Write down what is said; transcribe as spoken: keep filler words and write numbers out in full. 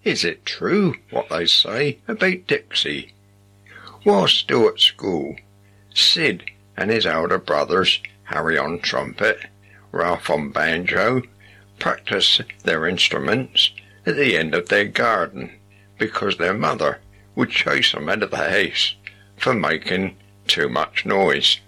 Is it true what they say about Dixie? While still at school, Sid and his elder brothers, Harry on trumpet, Ralph on banjo, practised their instruments at the end of their garden, because their mother would chase them out of the house for making too much noise.